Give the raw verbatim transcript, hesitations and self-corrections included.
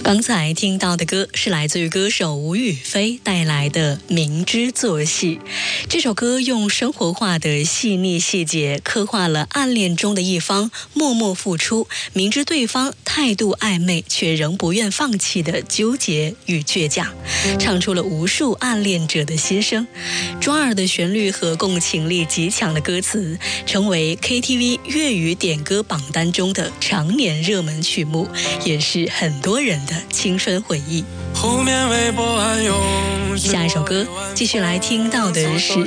刚才听到的歌是来自于歌手吴雨霏带来的《明知作戏》。这首歌用生活化的细腻细节刻画了暗恋中的一方默默付出，明知对方态度暧昧却仍不愿放弃的纠结与倔强，唱出了无数暗恋者的心声。抓耳的旋律和共情力极强的歌词，成为 K T V 粤语点歌榜单中的常年热门曲目，也是很多人的青春回忆。下一首歌继续来听到的是